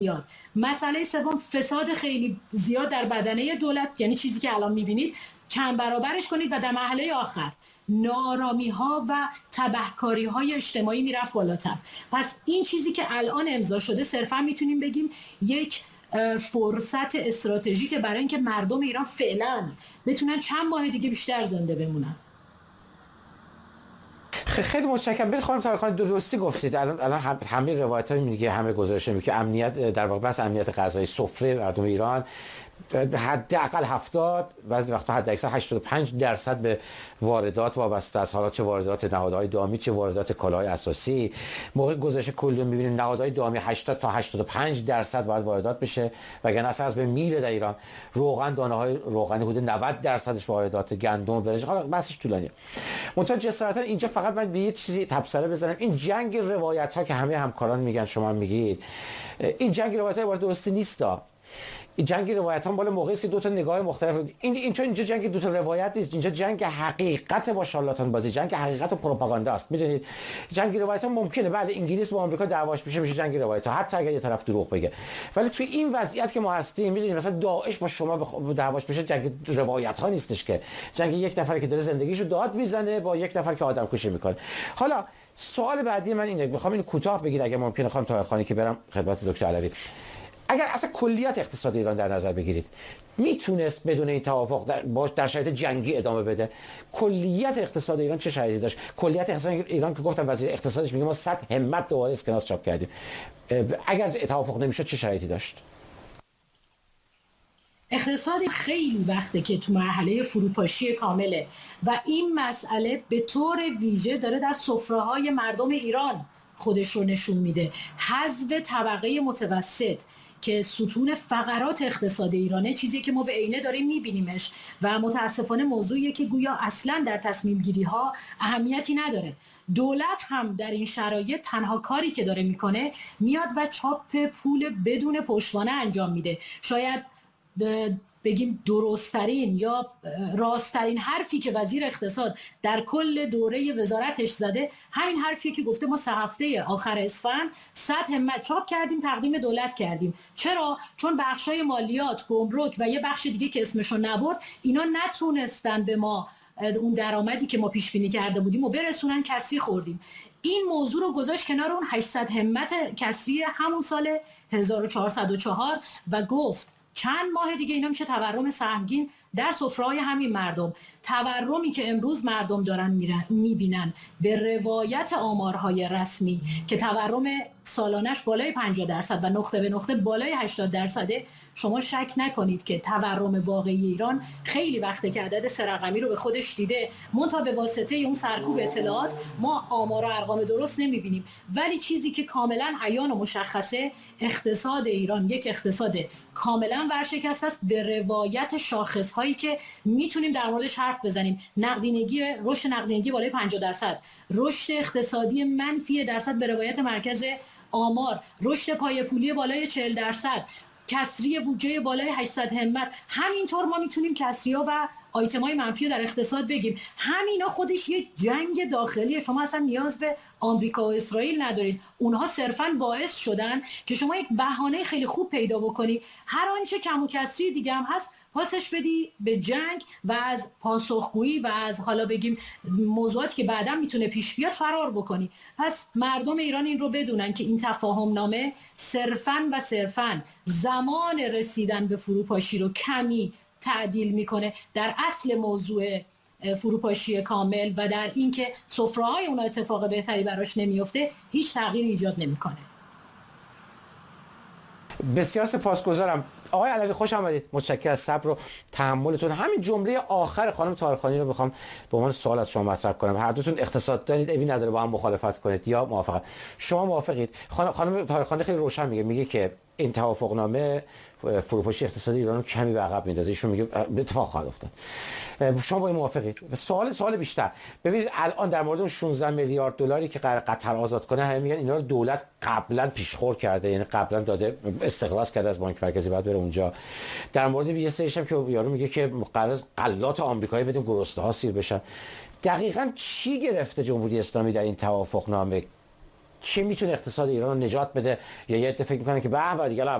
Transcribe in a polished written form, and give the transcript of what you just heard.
زیاد. مسئله سوم فساد خیلی زیاد در بدنه دولت، یعنی چیزی که الان میبینید چند برابرش کنید و در مرحله آخر نارامی ها و تبهکاری های اجتماعی میرفت بالاتر. پس این چیزی که الان امضا شده صرفا میتونیم بگیم یک فرصت استراتژیک برای اینکه مردم ایران فعلا بتونن چند ماه دیگه بیشتر زنده بمونن. خیلی متشکرم. خانم طاهرخانی درستی گفتید. الان همه روایت‌ها میگه، همه گزارش میگه که امنیت در واقع بس امنیت غذایی سفره مردم ایران حداقل 70 بعضی وقتا حد اکثر 85% به واردات وابسته است. حالا چه واردات نهادهای دامی چه واردات کالاهای اساسی. موقع گزارش کلی می‌بینیم نهادهای دامی 80 تا 85% باید واردات بشه وگرنه اصلا از بین میره در ایران. روغن، دانه‌های روغنی حدود 90% واردات، گندم، برنج. حالا بحثش طولانیه. منتها جسارتا اینجا فقط من به یه چیزی تبصره بزنم. این جنگ روایت‌ها که همه همکاران میگن شما میگید، این جنگ روایت‌ها وارد درستی نیستا. این جنگ روایت هم بالا موقعی است که دو تا نگاه مختلف این چون اینجا جنگ دو تا روایت نیست، اینجا جنگ حقیقت با شارلاتان بازی، جنگ حقیقت و پروپاگاندا است. میدونید جنگ روایت ها ممکنه بله انگلیس با آمریکا دعواش میشه جنگ روایت ها، حتی اگر یه طرف دروغ بگه، ولی توی این وضعیت که ما هستیم میدونید مثلا داعش با شما دعواش بشه جنگ روایت ها نیستش که جنگ یک نفری که داره زندگیشو داد میزنه با یک نفر که آدم کشی میکنه. حالا سوال بعدی من اینه، میخوام اینو کوتاه بگید اگه ممکنه خانم طاهرخانی که برم خدمت دکتر علوی. اگر اصلا کلیت اقتصاد ایران در نظر بگیرید میتونست بدون این توافق در شرایط جنگی ادامه بده؟ کلیت اقتصاد ایران چه شرایطی داشت؟ کلیت اقتصاد ایران که گفتم وزیر اقتصادش میگه ما 100 همت دوباره اسکناس چاپ کردیم، اگر توافق نمیشد چه شرایطی داشت؟ اقتصاد خیلی وقته که تو مرحله فروپاشی کامله و این مسئله به طور ویژه داره در سفره‌های مردم ایران خودش رو نشون میده. حذف طبقه متوسط که ستون فقرات اقتصاد ایرانه، چیزی که ما به عینه داریم میبینیمش و متاسفانه موضوعیه که گویا اصلا در تصمیم گیری ها اهمیتی نداره. دولت هم در این شرایط تنها کاری که داره میکنه میاد و چاپ پول بدون پشتوانه انجام میده. شاید بگیم درست‌ترین یا راست‌ترین حرفی که وزیر اقتصاد در کل دوره وزارتش زده همین حرفیه که گفته ما 3 هفته آخر اسفند 100 همت چاپ کردیم تقدیم دولت کردیم. چرا؟ چون بخشای مالیات، گمرک و یه بخش دیگه که اسمشو نبرد اینا نتونستن به ما اون درآمدی که ما پیش بینی کرده بودیم و برسونن، کسری خوردیم. این موضوع رو گذاشت کنار اون 800 همت کسری همون سال 1404 و گفت چند ماه دیگه اینا میشه تورم سهمگین در سفره‌های همین مردم. تورمی که امروز مردم دارن میبینن به روایت آمارهای رسمی که تورم سالانش بالای 50% و نقطه به نقطه بالای 80%، شما شک نکنید که تورم واقعی ایران خیلی وقته که عدد 3 رقمی رو به خودش دیده. منتها به واسطه اون سرکوب اطلاعات ما آمار و ارقام درست نمیبینیم، ولی چیزی که کاملا عیان و مشخصه اقتصاد ایران یک اقتصاد کاملا ورشکسته است به روایت شاخص‌هایی که میتونیم در موردش حرف بزنیم. نقدینگی، رشد نقدینگی بالای 50%، رشد اقتصادی منفی درصد به روایت مرکز آمار، رشد پای پولی بالای 40%، کسری بودجه بالای 800 همت. همینطور ما میتونیم کسری‌ها و آیتم‌های منفی رو در اقتصاد بگیم. همینا خودش یک جنگ داخلیه. شما اصلا نیاز به آمریکا و اسرائیل ندارید. اونها صرفاً باعث شدن که شما یک بهانه خیلی خوب پیدا بکنی، هر آنچه کم و کسری دیگه هم هست پاسش بدی به جنگ و از پاسخگویی و از حالا بگیم موضوعاتی که بعداً میتونه پیش بیاد فرار بکنی. پس مردم ایران این رو بدونن که این تفاهم نامه صرفاً زمان رسیدن به فروپاشی رو کمی تعدیل میکنه در اصل موضوع فروپاشی کامل و در اینکه سفره‌های اون اتفاق بهتری براش نمیفته هیچ تغییری ایجاد نمیکنه. بسیار سپاسگزارم آقای علوی، خوش آمدید. متشکرم از صبر و تحملتون. همین جمله آخر خانم طاهرخانی رو میخوام به عنوان سوال از شما مطرح کنم. هر دوتون اقتصاد دارید، ابی نداره با هم مخالفت کنید یا موافقت. شما موافقید؟ خانم طاهرخانی خیلی روشن میگه که این توافقنامه فروپاشی اقتصادی ایران رو کمی به عقب میندازه. ایشون میگه اتفاق خواهد افتاد. شما با این موافقید؟ سوال بیشتر. ببینید الان در مورد اون 16 میلیارد دلاری که قطر آزاد کنه همه میگن اینا رو دولت قبلا پیشخور کرده، یعنی قبلا داده، استخلاص کرده از بانک مرکزی، بعد بره اونجا. در مورد یه سریش هم که یارو میگه که قرض غلات آمریکایی بدیم گرسنه‌ها سیر بشن. دقیقاً چی گرفته جمهوری اسلامی در این توافقنامه چی میتونه اقتصاد ایران رو نجات بده، یا یه عده فکر میکنن که به دیگه